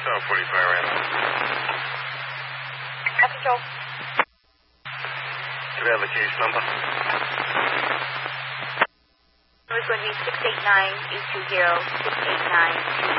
South 45 Randall. Control. Do they have the case number? It was going to be 689-820, 689-2